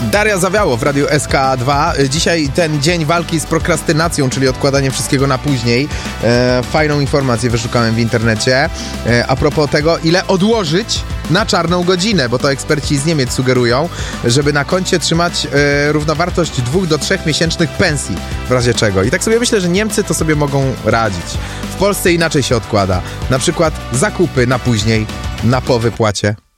Daria Zawiało w Radiu SK2. Dzisiaj ten dzień walki z prokrastynacją, czyli odkładaniem wszystkiego na później. Fajną informację wyszukałem w internecie. A propos tego, ile odłożyć na czarną godzinę, bo to eksperci z Niemiec sugerują, żeby na koncie trzymać równowartość 2 do 3 miesięcznych pensji, w razie czego. I tak sobie myślę, że Niemcy to sobie mogą radzić. W Polsce inaczej się odkłada. Na przykład zakupy na później, na po wypłacie.